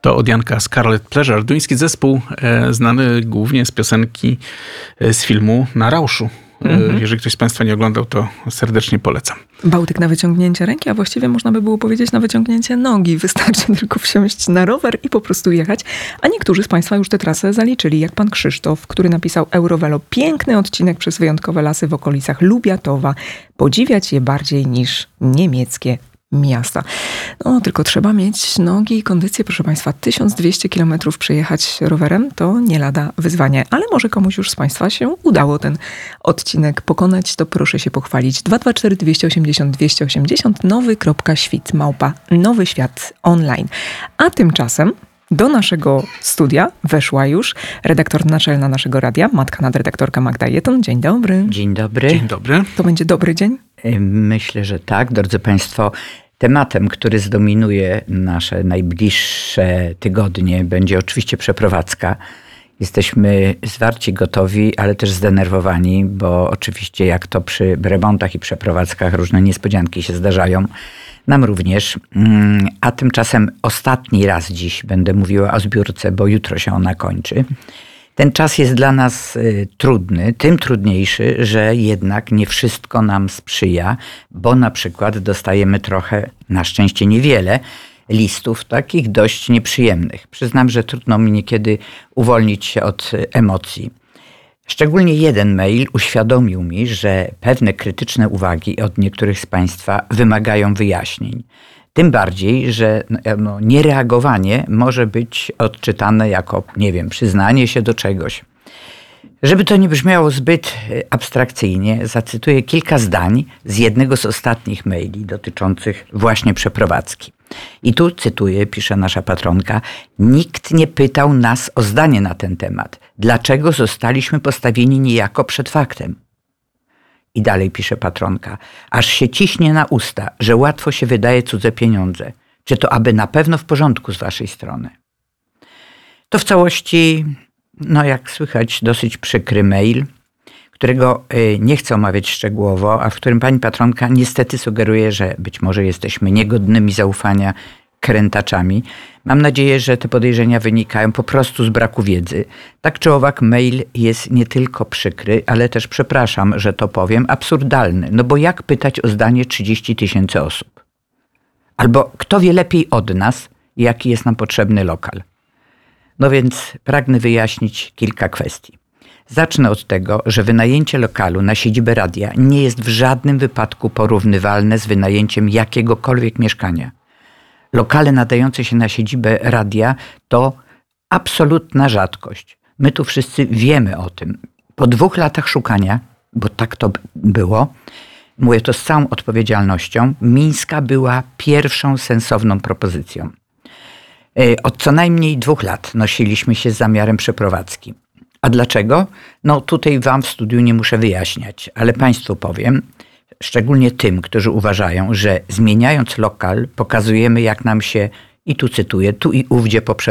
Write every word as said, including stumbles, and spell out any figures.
To od Janka Scarlet Pleasure. Duński zespół e, znany głównie z piosenki e, z filmu Na Rauszu. Mm-hmm. Jeżeli ktoś z Państwa nie oglądał, to serdecznie polecam. Bałtyk na wyciągnięcie ręki, a właściwie można by było powiedzieć na wyciągnięcie nogi. Wystarczy tylko wsiąść na rower i po prostu jechać. A niektórzy z Państwa już tę trasę zaliczyli, jak pan Krzysztof, który napisał Eurovelo. Piękny odcinek przez wyjątkowe lasy w okolicach Lubiatowa. Podziwiać je bardziej niż niemieckie miasta. No, tylko trzeba mieć nogi i kondycję, proszę Państwa. tysiąc dwieście kilometrów przejechać rowerem to nie lada wyzwanie, ale może komuś już z Państwa się udało ten odcinek pokonać, to proszę się pochwalić. dwa dwa cztery, dwieście osiemdziesiąt, dwieście osiemdziesiąt, nowy.świt, małpa, Nowy Świat Online. A tymczasem do naszego studia weszła już redaktor naczelna naszego radia, matka nadredaktorka Magda Jeton. Dzień dobry. Dzień dobry. Dzień dobry. To będzie dobry dzień? Myślę, że tak. Drodzy Państwo, tematem, który zdominuje nasze najbliższe tygodnie, będzie oczywiście przeprowadzka. Jesteśmy zwarci, gotowi, ale też zdenerwowani, bo oczywiście jak to przy remontach i przeprowadzkach różne niespodzianki się zdarzają. Nam również. A tymczasem ostatni raz dziś będę mówiła o zbiórce, bo jutro się ona kończy. Ten czas jest dla nas y, trudny, tym trudniejszy, że jednak nie wszystko nam sprzyja, bo na przykład dostajemy trochę, na szczęście niewiele, listów takich dość nieprzyjemnych. Przyznam, że trudno mi niekiedy uwolnić się od emocji. Szczególnie jeden mail uświadomił mi, że pewne krytyczne uwagi od niektórych z Państwa wymagają wyjaśnień. Tym bardziej, że no, niereagowanie może być odczytane jako, nie wiem, przyznanie się do czegoś. Żeby to nie brzmiało zbyt abstrakcyjnie, zacytuję kilka zdań z jednego z ostatnich maili dotyczących właśnie przeprowadzki. I tu cytuję, pisze nasza patronka: nikt nie pytał nas o zdanie na ten temat. Dlaczego zostaliśmy postawieni niejako przed faktem? I dalej pisze patronka: aż się ciśnie na usta, że łatwo się wydaje cudze pieniądze. Czy to aby na pewno w porządku z waszej strony? To w całości, no jak słychać, dosyć przykry mail, którego nie chcę omawiać szczegółowo, a w którym pani patronka niestety sugeruje, że być może jesteśmy niegodnymi zaufania krętaczami. Mam nadzieję, że te podejrzenia wynikają po prostu z braku wiedzy. Tak czy owak mail jest nie tylko przykry, ale też, przepraszam, że to powiem, absurdalny. No bo jak pytać o zdanie trzydzieści tysięcy osób? Albo kto wie lepiej od nas, jaki jest nam potrzebny lokal? No więc pragnę wyjaśnić kilka kwestii. Zacznę od tego, że wynajęcie lokalu na siedzibę radia nie jest w żadnym wypadku porównywalne z wynajęciem jakiegokolwiek mieszkania. Lokale nadające się na siedzibę radia to absolutna rzadkość. My tu wszyscy wiemy o tym. Po dwóch latach szukania, bo tak to było, mówię to z całą odpowiedzialnością, Mińska była pierwszą sensowną propozycją. Od co najmniej dwóch lat nosiliśmy się z zamiarem przeprowadzki. A dlaczego? No tutaj wam w studiu nie muszę wyjaśniać, ale Państwu powiem, szczególnie tym, którzy uważają, że zmieniając lokal pokazujemy, jak nam się, i tu cytuję, tu i ówdzie po